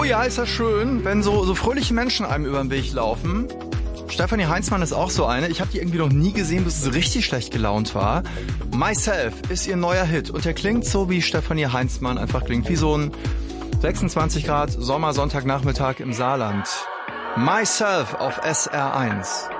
Oh ja, ist das schön, wenn so fröhliche Menschen einem über den Weg laufen. Stefanie Heinzmann ist auch so eine. Ich habe die irgendwie noch nie gesehen, bis sie richtig schlecht gelaunt war. Myself ist ihr neuer Hit und der klingt so, wie Stefanie Heinzmann einfach klingt. Wie so ein 26 Grad Sommer-Sonntagnachmittag im Saarland. Myself auf SR1.